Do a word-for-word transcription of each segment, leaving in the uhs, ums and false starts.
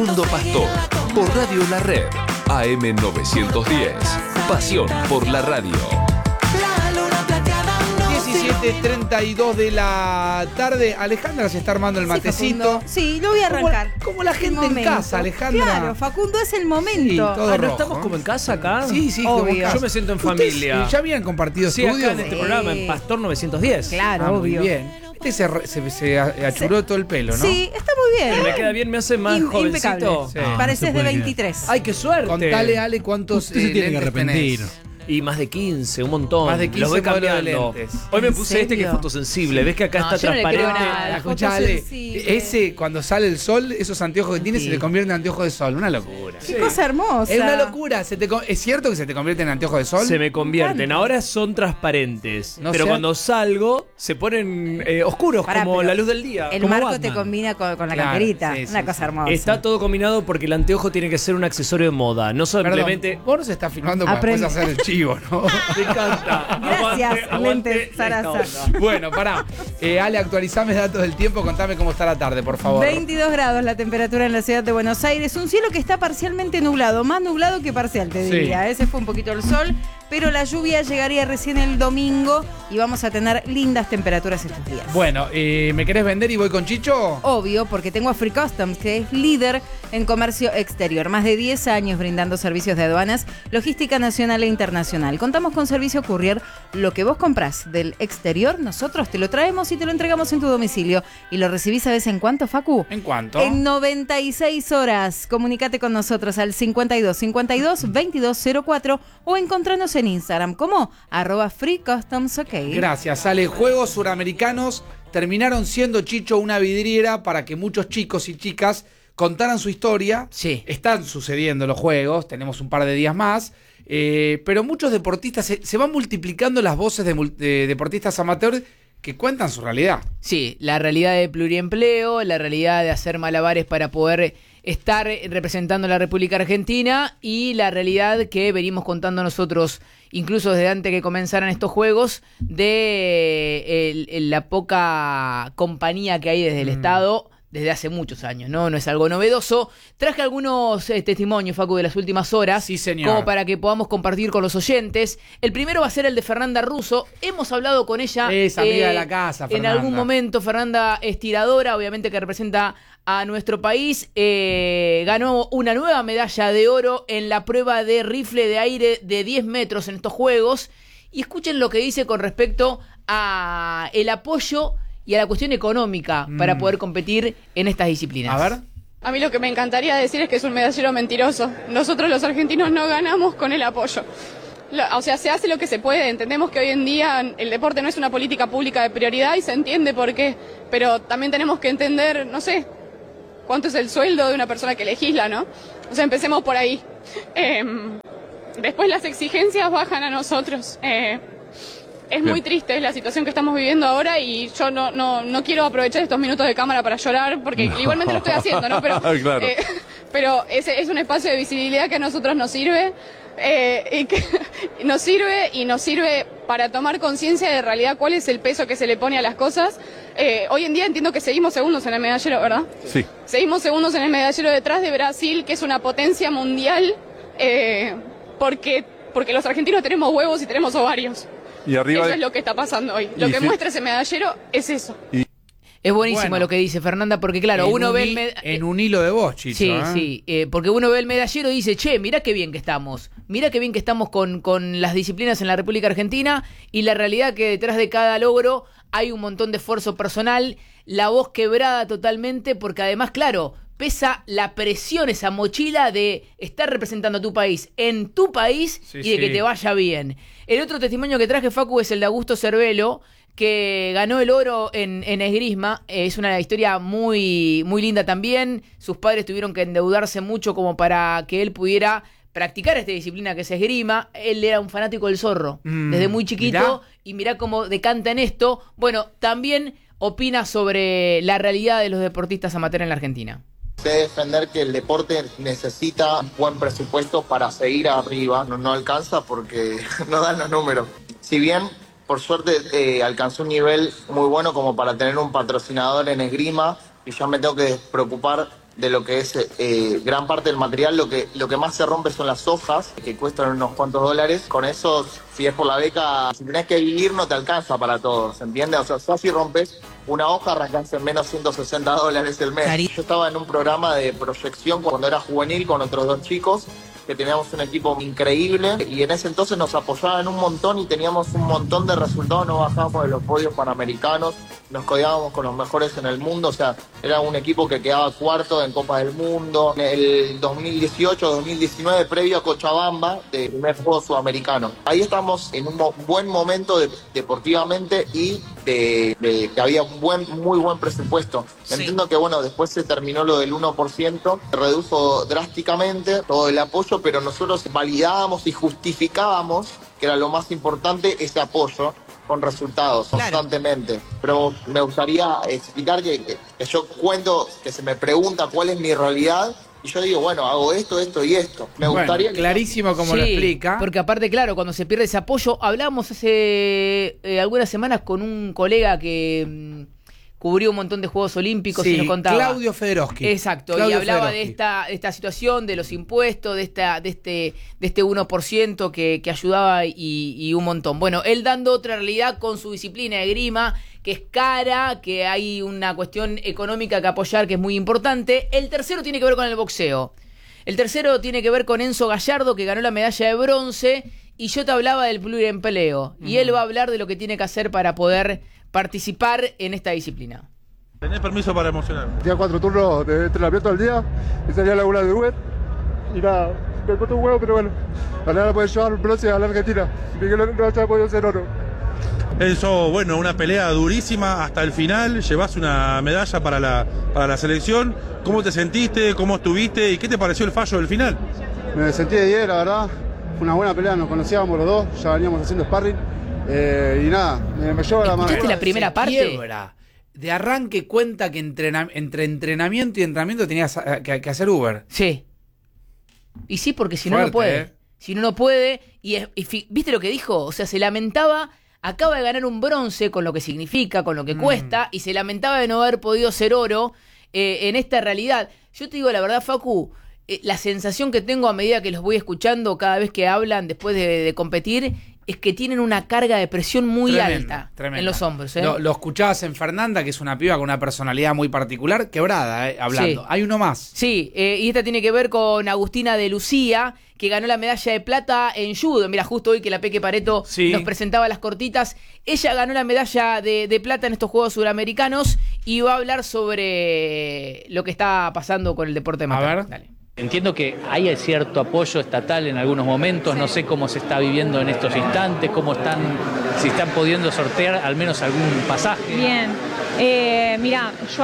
Mundo Pastor, por Radio La Red, A M novecientos diez. Pasión por la radio. diecisiete treinta y dos de la tarde. Alejandra se está armando el Sí, matecito. Facundo. Sí, lo voy a arrancar. Como, como la gente en momento. casa, Alejandra. Claro, Facundo, es el Sí, momento. todo Ah, ¿no rojo. estamos como en casa acá? Sí, sí, Obvio. como en casa. Yo me siento en Ustedes, familia. eh, ¿Ya habían compartido Sí, estudio? acá en este Sí. programa, en Pastor novecientos diez. Claro, Ah, muy obvio. bien. Este se, re- se, se achuró todo el pelo, ¿no? Sí, está muy bien. Me queda bien, me hace más Im- jovencito. Sí. impecable. Ah, Pareces no se de puede veintitrés. ¡Ay, qué suerte! Contale, Ale, cuántos Usted se eh, tiene que lentes arrepentir. tenés. Y más de quince, un montón. Más de quince Los voy modelos de cambiando. lentes. Hoy me ¿En puse este que es serio? fotosensible. ¿Ves que acá No, está yo no le creo transparente? nada. Ah, La escuchá, foto Ale, sensible. ese cuando sale el sol, esos anteojos que tiene Sí. se te convierten en anteojos de sol. Una locura. Qué cosa hermosa. Es una locura. Se te co- ¿Es cierto que se te convierte en anteojos de sol? Se me convierten. Ahora son transparentes. No pero sé. cuando salgo, se ponen eh, oscuros, Pará, como pero la luz del día. El Como marco Batman. te combina con, con la Claro, camperita. sí, sí, Una sí. cosa hermosa. Está todo combinado porque el anteojo tiene que ser un accesorio de moda. No Perdón, simplemente. vos nos estás filmando para Aprende. después hacer el chivo, ¿no? Me encanta. Gracias, Aguante, aguante lentes esta Sarasa. onda. Bueno, pará. Eh, Ale, actualizame datos del tiempo. Contame cómo está la tarde, por favor. veintidós grados la temperatura en la ciudad de Buenos Aires. Un cielo que está parcialmente nublado. Más nublado que parcial, te Sí. diría. Ese fue un poquito el sol. Pero la lluvia llegaría recién el domingo y vamos a tener lindas temperaturas estos días. Bueno, eh, ¿me querés vender y voy con Chicho? Obvio, porque tengo a Free Customs, que es líder en comercio exterior. Más de diez años brindando servicios de aduanas, logística nacional e internacional. Contamos con servicio courier. Lo que vos comprás del exterior, nosotros te lo traemos y te lo entregamos en tu domicilio. Y lo recibís, ¿sabés en cuánto, Facu? ¿En cuánto? En noventa y seis horas. Comunícate con nosotros al cincuenta y dos cincuenta y dos veintidós cero cuatro o encontranos en Instagram como arroba Free Customs OK. Gracias, Ale. Juegos Suramericanos terminaron siendo, Chicho, una vidriera para que muchos chicos y chicas contaran su historia. Sí. Están sucediendo los juegos, tenemos un par de días más, eh, pero muchos deportistas, se, se van multiplicando las voces de, mul- de deportistas amateurs que cuentan su realidad. Sí, la realidad de pluriempleo, la realidad de hacer malabares para poder estar representando a la República Argentina y la realidad que venimos contando nosotros, incluso desde antes que comenzaran estos juegos, de el- el- la poca compañía que hay desde el Mm. Estado desde hace muchos años, ¿no? No es algo novedoso. Traje algunos eh, testimonios, Facu, de las últimas horas. Sí, señor. Como para que podamos compartir con los oyentes. El primero va a ser el de Fernanda Russo. Hemos hablado con ella. Es amiga de la casa, En Fernanda. algún momento, Fernanda es tiradora, obviamente que representa a nuestro país. Eh, ganó una nueva medalla de oro en la prueba de rifle de aire de diez metros en estos Juegos. Y escuchen lo que dice con respecto a el apoyo y a la cuestión económica Mm. para poder competir en estas disciplinas. A ver. A mí lo que me encantaría decir es que es un medallero mentiroso. Nosotros los argentinos no ganamos con el apoyo. Lo- o sea, se hace lo que se puede. Entendemos que hoy en día el deporte no es una política pública de prioridad y se entiende por qué. Pero también tenemos que entender, no sé, cuánto es el sueldo de una persona que legisla, ¿no? O sea, empecemos por ahí. Eh, después las exigencias bajan a nosotros. Eh, Es muy triste la situación que estamos viviendo ahora y yo no, no, no quiero aprovechar estos minutos de cámara para llorar porque No. igualmente lo estoy haciendo, ¿no? Pero, Claro. eh, pero es, es un espacio de visibilidad que a nosotros nos sirve eh, y que nos sirve y nos sirve para tomar conciencia de realidad cuál es el peso que se le pone a las cosas. Eh, hoy en día entiendo que seguimos segundos en el medallero, ¿verdad? Sí. Seguimos segundos en el medallero detrás de Brasil, que es una potencia mundial, eh, porque, porque los argentinos tenemos huevos y tenemos ovarios. Y arriba Eso de- es lo que está pasando hoy. Lo Y que si- muestra ese medallero es eso. Es buenísimo Bueno. lo que dice Fernanda, porque claro, En uno un ve hi- el med- En un hilo de voz, Chicho. Sí, ¿eh? sí, eh, porque uno ve el medallero y dice, che, mirá qué bien que estamos, mirá qué bien que estamos con, con las disciplinas en la República Argentina y la realidad que detrás de cada logro hay un montón de esfuerzo personal, la voz quebrada totalmente, porque además, claro, pesa la presión, esa mochila de estar representando a tu país en tu país Sí, y de que sí. te vaya bien. El otro testimonio que traje, Facu, es el de Augusto Cervelo, que ganó el oro en, en esgrima. Eh, es una historia muy, muy linda también. Sus padres tuvieron que endeudarse mucho como para que él pudiera practicar esta disciplina que es esgrima. Él era un fanático del zorro Mm, desde muy chiquito. mirá. Y mirá cómo decanta en esto. Bueno, también opina sobre la realidad de los deportistas amateur en la Argentina. Sé defender que el deporte necesita un buen presupuesto para seguir arriba. No, no alcanza porque no dan los números. Si bien, por suerte, eh, alcanzó un nivel muy bueno como para tener un patrocinador en esgrima y yo me tengo que preocupar de lo que es eh, gran parte del material. Lo que, lo que más se rompe son las hojas, que cuestan unos cuantos dólares. Con eso, si es por la beca, si tenés que vivir no te alcanza para todo, ¿se entiende? O sea, ya si rompes una hoja arrancás en menos ciento sesenta dólares el mes. Yo estaba en un programa de proyección cuando era juvenil con otros dos chicos, que teníamos un equipo increíble y en ese entonces nos apoyaban un montón y teníamos un montón de resultados, no bajábamos de los podios panamericanos, nos codeábamos con los mejores en el mundo, o sea, era un equipo que quedaba cuarto en Copa del Mundo. En el dos mil dieciocho dos mil diecinueve, previo a Cochabamba, de primer juego sudamericano. Ahí estamos en un mo- buen momento de, deportivamente y de, de que había un buen, muy buen presupuesto. Sí. Entiendo que, bueno, después se terminó lo del uno por ciento, se redujo drásticamente todo el apoyo, pero nosotros validábamos y justificábamos, que era lo más importante, ese apoyo con resultados constantemente. Pero me gustaría explicar que, que, que yo cuento, que se me pregunta cuál es mi realidad y yo digo, bueno, hago esto, esto y esto. Me Bueno, gustaría que... clarísimo como Sí, lo explica. Porque aparte, claro, cuando se pierde ese apoyo, hablábamos hace eh, algunas semanas con un colega que mm, cubrió un montón de Juegos Olímpicos y Sí, nos contaba. Claudio Federowski. Exacto, Claudio y hablaba Federowski. de esta, de esta situación, de los impuestos, de esta, de este, de este uno por ciento que, que ayudaba y, y un montón. Bueno, él dando otra realidad con su disciplina de esgrima, que es cara, que hay una cuestión económica que apoyar que es muy importante. El tercero tiene que ver con el boxeo. El tercero tiene que ver con Enzo Gallardo, que ganó la medalla de bronce, y yo te hablaba del pluriempleo. Y él va a hablar de lo que tiene que hacer para poder participar en esta disciplina. ¿Tenés permiso para emocionar? Tenía cuatro turnos de entrenamiento al día y salía a la una de Uber. Y nada, me costó un huevo, pero bueno. Ahora poder llevar bronce a la Argentina. Miguel no haya podido ser oro. Enzo, bueno, una pelea durísima hasta el final. Llevas una medalla para la, para la selección. ¿Cómo te sentiste? ¿Cómo estuviste? ¿Y qué te pareció el fallo del final? Me sentí de diez, la verdad. Fue una buena pelea, nos conocíamos los dos. Ya veníamos haciendo sparring. Eh, y nada, me, me llevo la mano. ¿Escuchaste la primera Se parte? quiebra. De arranque cuenta que entrena- entre entrenamiento y entrenamiento tenías eh, que, que hacer Uber. Sí. Y sí, porque si no, Fuerte, no puede. ¿eh? Si no, no puede. Y, es- y fi- ¿viste lo que dijo? O sea, se lamentaba, acaba de ganar un bronce con lo que significa, con lo que Mm. cuesta, y se lamentaba de no haber podido ser oro eh, en esta realidad. Yo te digo la verdad, Facu, eh, la sensación que tengo a medida que los voy escuchando cada vez que hablan después de, de competir es que tienen una carga de presión muy Tremenda, alta tremenda. en los hombros. ¿eh? Lo, lo escuchabas en Fernanda, que es una piba con una personalidad muy particular, quebrada, eh, hablando. Sí. Hay uno más. Sí, eh, y esta tiene que ver con Agustina de Lucía, que ganó la medalla de plata en judo. Mira, justo hoy que la Peque Pareto Sí. nos presentaba las cortitas. Ella ganó la medalla de, de plata en estos Juegos Suramericanos y va a hablar sobre lo que está pasando con el deporte de matar. A ver. Dale. Entiendo que hay cierto apoyo estatal en algunos momentos, no sé cómo se está viviendo en estos instantes, cómo están, si están pudiendo sortear al menos algún pasaje. Bien, eh, mira, yo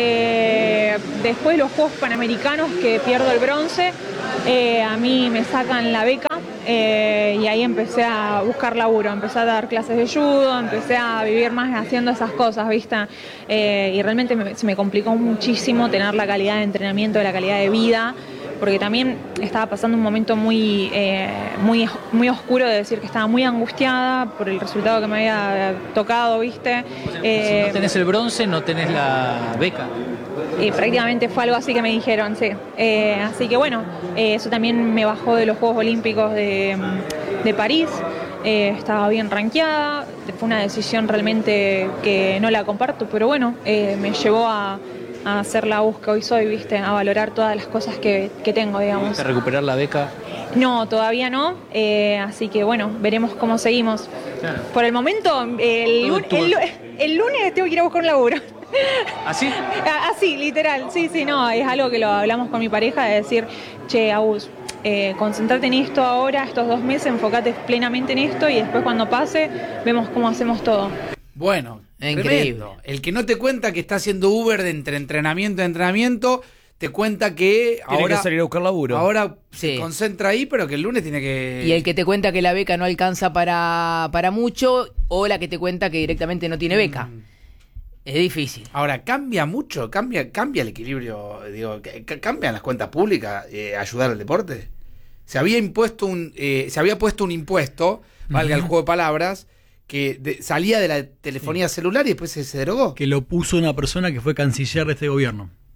hace, después de los Juegos Panamericanos que pierdo el bronce, eh, a mí me sacan la beca eh, y ahí empecé a buscar laburo, empecé a dar clases de judo, empecé a vivir más haciendo esas cosas, ¿viste? Eh, y realmente me, se me complicó muchísimo tener la calidad de entrenamiento, la calidad de vida, porque también estaba pasando un momento muy, eh, muy, muy oscuro de decir que estaba muy angustiada por el resultado que me había tocado, ¿viste? Eh, Si no tenés el bronce, no tenés la beca. y prácticamente fue algo así que me dijeron, sí. Eh, así que bueno, eh, eso también me bajó de los Juegos Olímpicos de, de París. Eh, estaba bien rankeada, fue una decisión realmente que no la comparto, pero bueno, eh, me llevó a, a ser la voz que hoy soy, ¿viste? A valorar todas las cosas que, que tengo, digamos. ¿De recuperar la beca? No, todavía no, eh, así que bueno, veremos cómo seguimos. Claro. Por el momento, el, lun- el, lu- el lunes tengo que ir a buscar un laburo. ¿Así? Así, literal, sí, sí, no, es algo que lo hablamos con mi pareja, de decir, che, Agus, eh, concentrate en esto ahora, estos dos meses, enfocate plenamente en esto y después cuando pase, vemos cómo hacemos todo. Bueno, Increíble. tremendo. El que no te cuenta que está haciendo Uber de entre entrenamiento a entrenamiento, te cuenta que Tiene ahora que salir a buscar laburo. ahora Sí. se concentra ahí, pero que el lunes tiene que... Y el que te cuenta que la beca no alcanza para, para mucho, o la que te cuenta que directamente no tiene beca. Mm. Es difícil. Ahora, cambia mucho, cambia, cambia el equilibrio, digo, ca- ca- cambian las cuentas públicas, eh, ayudar al deporte. Se había impuesto un, eh, se había puesto un impuesto, valga el juego de palabras, que de- salía de la telefonía celular y después se, se derogó. Que lo puso una persona que fue canciller de este gobierno.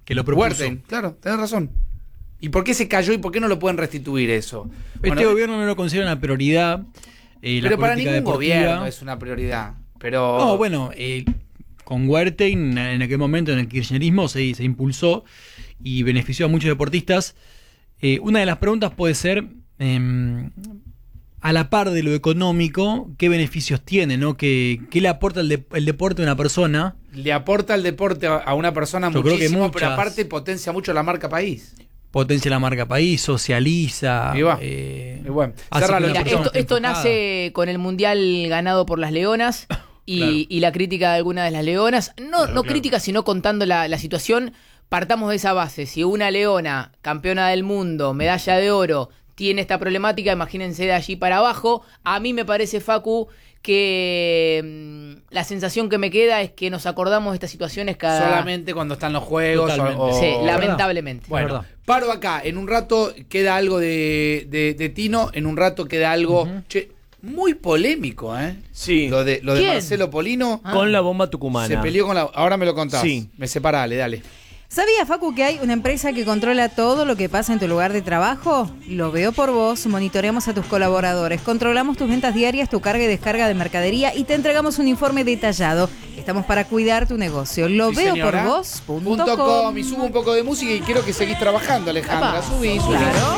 que lo propuso. Huertain, claro, tenés razón. ¿Y por qué se cayó y por qué no lo pueden restituir eso? Este Bueno, gobierno no lo considera una prioridad. Eh, la pero para política ningún deportiva. gobierno es una prioridad. Pero No, bueno, eh, con Huertain en aquel momento en el kirchnerismo se, se impulsó y benefició a muchos deportistas. Eh, una de las preguntas puede ser, eh, a la par de lo económico, ¿qué beneficios tiene? ¿No? ¿Qué, qué le aporta el, de- el deporte a una persona? le aporta el deporte a- a una persona Yo creo que muchísimo, pero muchas. aparte potencia mucho la marca país. Potencia la marca país, socializa. Y va. eh, Y bueno, hace cerra que lo- una Mira, persona esto, esté esto enfocada. nace con el mundial ganado por las Leonas y, Claro. y la crítica de algunas de las Leonas. No, Claro, no claro. crítica, sino contando la, la situación. Partamos de esa base. Si una Leona, campeona del mundo, medalla de oro, tiene esta problemática, imagínense de allí para abajo. A mí me parece, Facu, que mm, la sensación que me queda es que nos acordamos de estas situaciones cada... Solamente cuando están los juegos. Totalmente. o- o- Sí, verdad. lamentablemente. Bueno, verdad. paro acá. En un rato queda algo de, de- de Tino. En un rato queda algo. Che, muy polémico, ¿eh? Sí. Lo de, lo de ¿Quién? Marcelo Polino. Con la bomba tucumana. Se peleó con la. Ahora me lo contás. Sí. Me separale, dale. ¿Sabías, Facu, que hay una empresa que controla todo lo que pasa en tu lugar de trabajo? Lo veo por vos, monitoreamos a tus colaboradores, controlamos tus ventas diarias, tu carga y descarga de mercadería y te entregamos un informe detallado. Estamos para cuidar tu negocio. Lo Sí, veo señora. por vos. Punto com. Y subo un poco de música y quiero que seguís trabajando, Alejandra. Apa. Subí, subí. Claro.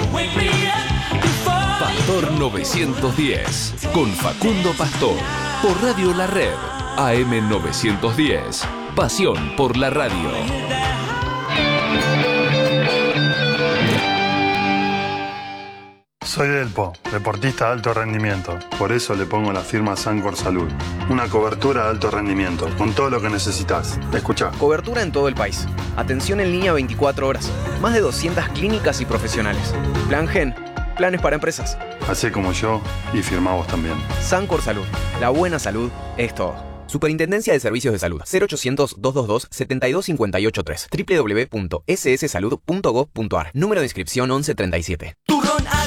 Pastor novecientos diez, con Facundo Pastor, por Radio La Red, A M novecientos diez. Pasión por la radio. Soy Delpo, deportista de alto rendimiento. Por eso le pongo la firma Sancor Salud. Una cobertura de alto rendimiento, con todo lo que necesitas. Escucha. Cobertura en todo el país. Atención en línea veinticuatro horas. Más de doscientas clínicas y profesionales. Plan Gen. Planes para empresas. Hacé como yo y firma vos también. Sancor Salud. La buena salud es todo. Superintendencia de Servicios de Salud. cero ochocientos, doscientos veintidós, setenta y dos cincuenta y ocho tres. doble u doble u doble u punto s s salud punto gov punto a r. Número de inscripción once treinta y siete.